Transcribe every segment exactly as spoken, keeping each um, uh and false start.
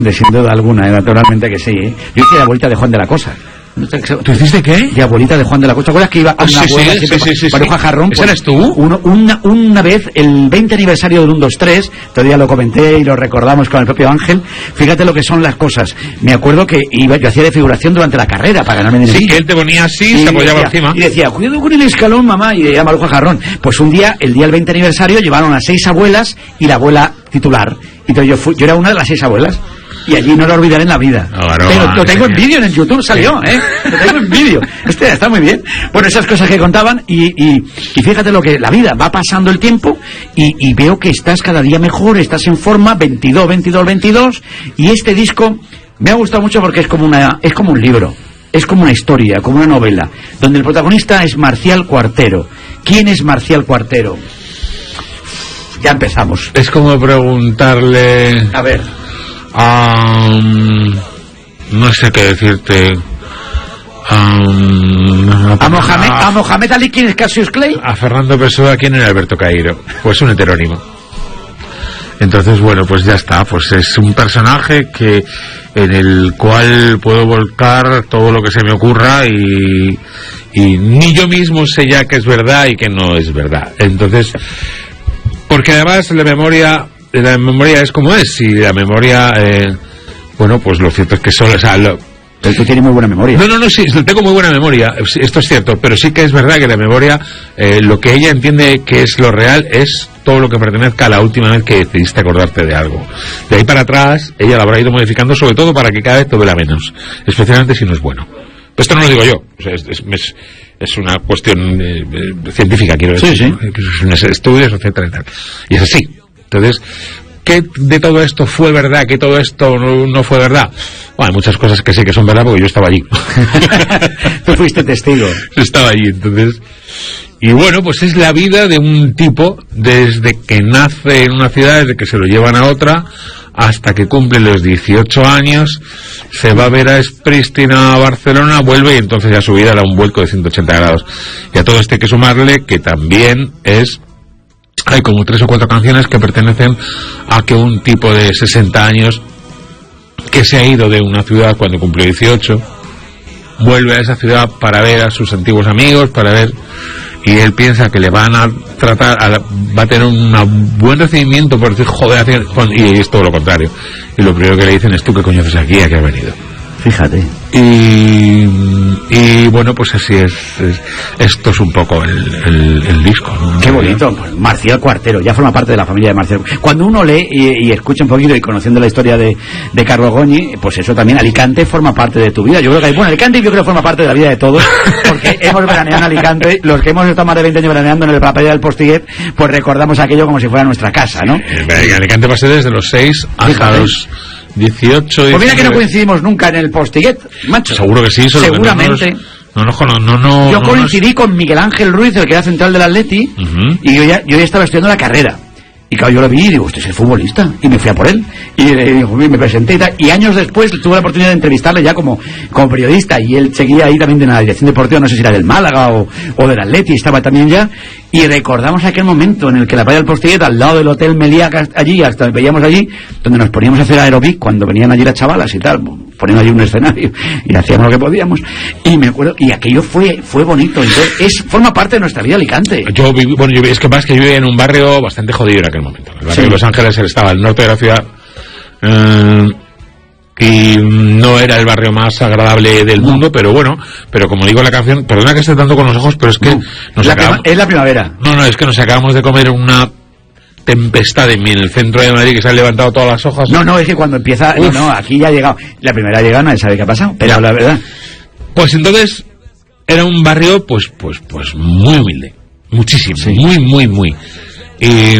De sin duda alguna, eh, naturalmente que sí, ¿eh? Yo hice la abuelita de Juan de la Cosa. ¿Tú hiciste qué? De abuelita de Juan de la Cosa. ¿Te acuerdas que iba con ah, una sí, abuela sí, sí, sí, sí, Maruja sí. Jarrón? ¿Ese Pues, eres tú? Uno, una, una vez, el veinte aniversario del uno dos tres, todavía lo comenté y lo recordamos con el propio Ángel. Fíjate lo que son las cosas. Me acuerdo que iba, yo hacía de figuración durante la carrera para ganarme dinero. Sí, que él te ponía así, y se apoyaba decía, encima. Y decía, cuidado con el escalón, mamá, y decía Maruja Jarrón. Pues un día, el día del veinte aniversario, llevaron a seis abuelas y la abuela titular. Entonces yo fui, yo era una de las seis abuelas. Y allí no lo olvidaré en la vida. No, no, pero no, lo tengo no, en vídeo, en YouTube salió, ¿eh? Lo tengo en vídeo. Este está muy bien. Bueno, esas cosas que contaban y, y, y fíjate lo que la vida va pasando el tiempo y, y veo que estás cada día mejor, estás en forma, veintidós, veintidós, veintidós, y este disco me ha gustado mucho porque es como una, es como un libro, es como una historia, como una novela, donde el protagonista es Marcial Cuartero. ¿Quién es Marcial Cuartero? Ya empezamos. Es como preguntarle... A ver... Um, no sé qué decirte. Um, no, ¿A, Mohamed, a, ¿A Mohamed Ali quién es Cassius Clay? A Fernando Pessoa quién era Alberto Cairo. Pues un heterónimo. Entonces, bueno, pues ya está. Pues es un personaje que en el cual puedo volcar todo lo que se me ocurra y, y ni yo mismo sé ya que es verdad y que no es verdad. Entonces, porque además la memoria... la memoria es como es y la memoria eh, bueno, pues lo cierto es que solo, o sea, lo... Pero tú tienes muy buena memoria. No, no, no, sí, tengo muy buena memoria, esto es cierto, pero sí que es verdad que la memoria, eh, lo que ella entiende que es lo real es todo lo que pertenezca a la última vez que decidiste acordarte de algo. De ahí para atrás, ella lo habrá ido modificando, sobre todo para que cada vez te duela menos, especialmente si no es bueno. Pero esto no lo digo yo, o sea, es, es, es, es una cuestión eh, eh, científica, quiero decir, sí, sí. ¿no? Es un estudio, etcétera y tal. Y es así. Entonces, ¿qué de todo esto fue verdad? ¿Qué todo esto no, no fue verdad? Bueno, hay muchas cosas que sí que son verdad porque yo estaba allí. Tú fuiste testigo. Estaba allí, entonces... Y bueno, pues es la vida de un tipo desde que nace en una ciudad, desde que se lo llevan a otra, hasta que cumple los dieciocho años, se va a ver a Pristina a Barcelona, vuelve y entonces ya su vida da un vuelco de ciento ochenta grados. Y a todo esto hay que sumarle que también es... hay como tres o cuatro canciones que pertenecen a que un tipo de sesenta años que se ha ido de una ciudad cuando cumplió dieciocho vuelve a esa ciudad para ver a sus antiguos amigos, para ver, y él piensa que le van a tratar a la, va a tener un buen recibimiento por decir joder, y es todo lo contrario, y lo primero que le dicen es tú qué coño haces aquí, a qué has venido. Fíjate. Y, y bueno, pues así es, es esto es un poco el, el, el disco, ¿no? Qué bonito, pues, Marcial Cuartero, ya forma parte de la familia de Marcial. Cuando uno lee y, y escucha un poquito y conociendo la historia de, de Carlos Goñi, pues eso también, Alicante forma parte de tu vida. Yo creo que, bueno, Alicante yo creo que forma parte de la vida de todos, porque hemos veraneado en Alicante, los que hemos estado más de veinte años veraneando en el Playa del Postiguet, pues recordamos aquello como si fuera nuestra casa, ¿no? En Alicante pasé desde los seis hasta Fíjate. los... dieciocho. Pues mira que no coincidimos nunca en el Postiguet, macho. Seguro que sí, solo seguramente. Que no, nos, no, no, no, no, yo no, coincidí no, con Miguel Ángel Ruiz, el que era central del Atleti, uh-huh. y yo ya, yo ya estaba estudiando la carrera. Y claro, yo lo vi y digo, usted es el futbolista. Y me fui a por él. Y eh, me presenté y tal. Y años después tuve la oportunidad de entrevistarle ya como, como periodista. Y él seguía ahí también de la dirección deportiva, no sé si era del Málaga o, o del Atleti, estaba también ya. Y recordamos aquel momento en el que la playa del Postiguet, al lado del Hotel Meliá, allí, hasta veíamos allí, donde nos poníamos a hacer aerobic cuando venían allí las chavalas y tal. Ponían allí un escenario y hacíamos lo que podíamos. Y me acuerdo, y aquello fue fue bonito. Entonces, es, forma parte de nuestra vida Alicante. Yo viví, bueno, yo, es que más que yo vivía en un barrio bastante jodido en aquel momento. El barrio sí. de Los Ángeles estaba al norte de la ciudad. Eh, y no era el barrio más agradable del mundo, no. pero bueno, pero como digo la canción, perdona que esté dando con los ojos, pero es que no. nos la acabamos, es la primavera. No, no, es que nos acabamos de comer una tempestad en el centro de Madrid que se han levantado todas las hojas. No, no, es que cuando empieza, no, no, aquí ya ha llegado. La primera llegada nadie sabe qué ha pasado, pero ya. La verdad. Pues entonces era un barrio pues pues pues muy humilde, muchísimo, sí. muy muy muy. Y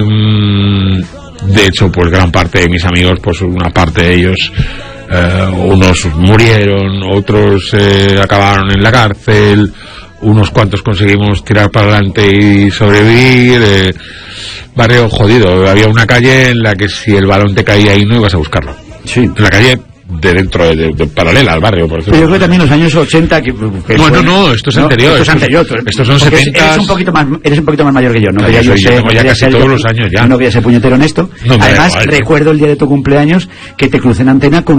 de hecho, pues gran parte de mis amigos, pues una parte de ellos eh, unos murieron, otros eh, acabaron en la cárcel, unos cuantos conseguimos tirar para adelante y sobrevivir. Eh, barrio jodido, había una calle en la que si el balón te caía ahí no ibas a buscarlo. Sí. En la calle de dentro, de, de, de paralela al barrio, por ejemplo. Yo creo que también los años ochenta... Que, que bueno, fue, no, esto es no, anterior. Esto es anterior. Estos son setenta. Eres un poquito más, eres un poquito más mayor que yo, ¿no? no que ya yo, yo, yo sé, tengo ya casi todos yo, los años ya. No voy a ser puñetero en esto. No, Además, igual, recuerdo el día de tu cumpleaños que te crucé en antena con